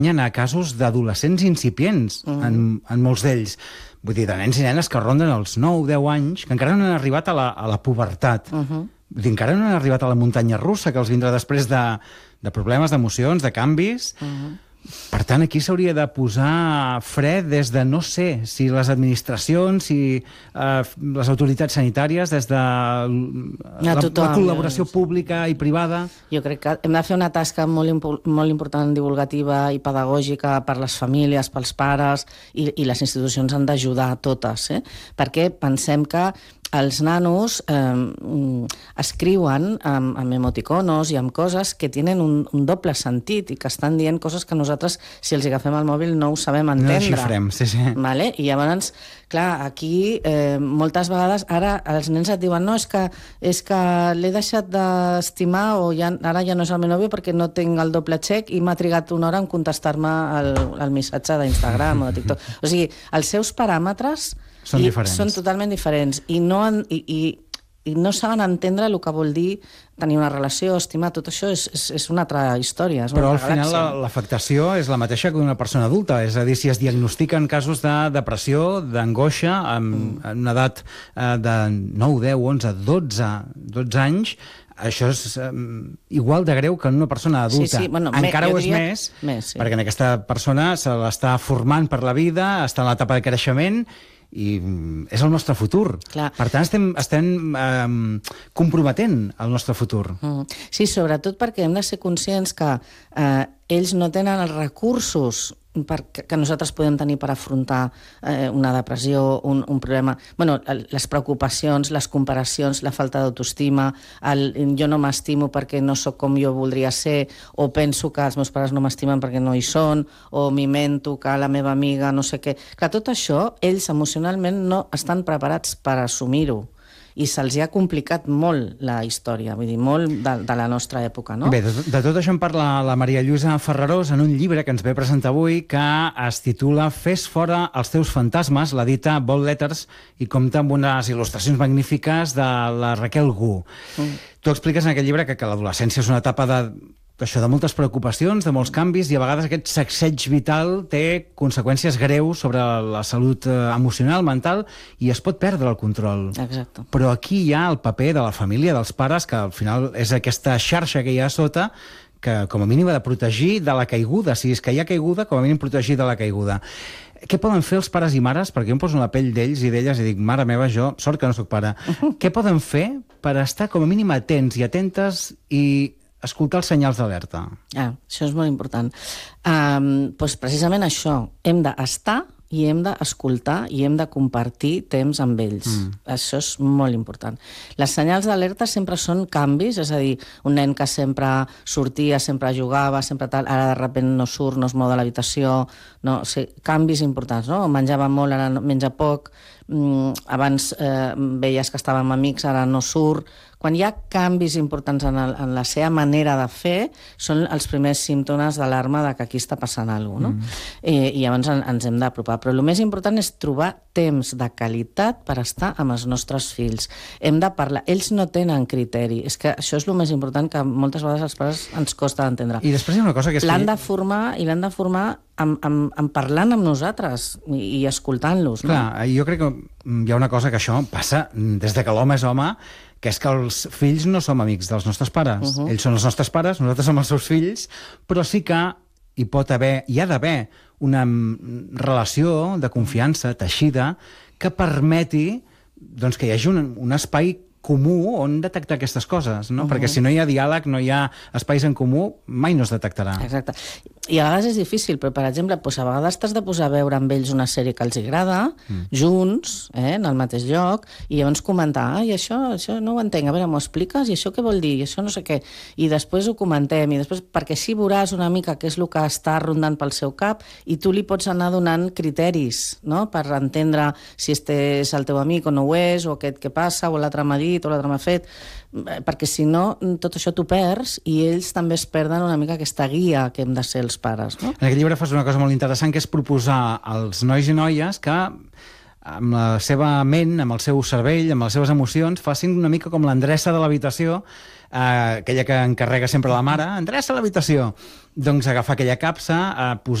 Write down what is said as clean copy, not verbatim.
a casos d'adolescents incipients, en molts d'ells. Vull dir, de nens i nenes que ronden els 9-10 anys, que encara no han arribat a la pubertat. Vull dir, encara no han arribat a la muntanya russa, que els vindrà després de problemes, d'emocions, de canvis. Per tant, aquí s'hauria de posar fre des de, no sé, si les administracions, si les autoritats sanitàries, des de la col·laboració pública i privada. Jo crec que hem de fer una tasca molt important, divulgativa i pedagògica per les famílies, pels pares, i les institucions han d'ajudar totes, perquè pensem que els nanos escriuen amb emoticonos i amb coses que tenen un doble sentit i que estan dient coses que nosaltres, si els agafem el mòbil, no ho sabem entendre. No xifrem, sí. I llavors, clar, aquí moltes vegades ara els nens et diuen no, és que l'he deixat d'estimar o ara ja no és el meu nòvio perquè no tinc el doble xec i m'ha trigat una hora en contestar-me el missatge d'Instagram o de TikTok. O sigui, els seus paràmetres són totalment diferents i no saben entendre el que vol dir tenir una relació, estimar, tot això és una altra història. Però al final l'afectació és la mateixa que una persona adulta, és a dir, si es diagnostiquen casos de depressió, d'angoixa, en una edat de 9, 10, 11, 12 anys, això és igual de greu que en una persona adulta. Encara ho és més, perquè en aquesta persona se l'està formant per la vida, està en l'etapa de creixement, i és el nostre futur. Per tant, estem comprometent el nostre futur. Sí, sobretot perquè hem de ser conscients que ells no tenen els recursos que nosaltres podem tenir per afrontar una depressió, un problema. Les preocupacions, les comparacions, la falta d'autoestima, jo no m'estimo perquè no sóc com jo voldria ser, o penso que els meus pares no m'estimen perquè no hi són, o m'invento que la meva amiga no sé què. Clar, tot això, ells emocionalment no estan preparats per assumir-ho. I se'ls ha complicat molt la història, vull dir, molt de la nostra època, no? Bé, de tot això en parla la Maria Lluïsa Ferrarós en un llibre que ens ve a presentar avui que es titula Fes fora els teus fantasmes, l'edita Bold Letters, i compta amb unes il·lustracions magnífiques de la Raquel Gu. Tu expliques en aquest llibre que l'adolescència és una etapa de moltes preocupacions, de molts canvis, i a vegades aquest sacseig vital té conseqüències greus sobre la salut emocional, mental, i es pot perdre el control. Exacte. Però aquí hi ha el paper de la família, dels pares, que al final és aquesta xarxa que hi ha a sota, que com a mínim ha de protegir de la caiguda. Si és que hi ha caiguda, com a mínim protegir de la caiguda. Què poden fer els pares i mares? Perquè jo em poso en la pell d'ells i d'elles i dic, mare meva, jo, sort que no sóc pare. Què poden fer per estar com a mínim atents i atentes i escoltar els senyals d'alerta? Això és molt important. Precisament això, hem d'estar i hem d'escoltar i hem de compartir temps amb ells. Això és molt important. Les senyals d'alerta sempre són canvis, és a dir, un nen que sempre sortia, sempre jugava, sempre tal, ara de sobte no surt, no es mou de l'habitació, canvis importants, no? Menjava molt, ara menja poc, abans veies que estava amb amics, ara no surt. Quan hi ha canvis importants en la seva manera de fer, són els primers símptomes d'alarma de que aquí està passant alguna cosa, no? I llavors ens hem d'apropar. Però el més important és trobar temps de qualitat per estar amb els nostres fills. Hem de parlar. Ells no tenen criteri. És que això és el més important que moltes vegades als pares ens costa d'entendre. I després hi ha una cosa que és l'han de formar parlant amb nosaltres i escoltant-los. Clar, jo crec que hi ha una cosa que això passa des de que l'home és home, que és que els fills no som amics dels nostres pares. Ells són els nostres pares, nosaltres som els seus fills, però sí que hi ha d'haver una relació de confiança teixida que permeti que hi hagi un espai comú on detectar aquestes coses, no? Perquè si no hi ha diàleg, no hi ha espais en comú, mai no es detectarà. Exacte. I a vegades és difícil, però, per exemple, a vegades t'has de posar a veure amb ells una sèrie que els agrada, junts, en el mateix lloc, i llavors comentar, això no ho entenc, a veure, m'ho expliques? I això què vol dir? I això no sé què. I després ho comentem, perquè així veuràs una mica què és el que està rondant pel seu cap i tu li pots anar donant criteris, no?, per entendre si este és el teu amic o no ho és, o aquest què passa, o l'altre m'ha dit, o l'altre m'ha fet, perquè si no, tot això t'ho perds i ells també es perden una mica aquesta guia que hem de ser els pares, no? En aquest llibre fas una cosa molt interessant, que és proposar als nois i noies que amb la seva ment, amb el seu cervell, amb les seves emocions, facin una mica com l'endreça de l'habitació, aquella que encarrega sempre la mare, endreça l'habitació. Doncs agafar aquella capsa, posar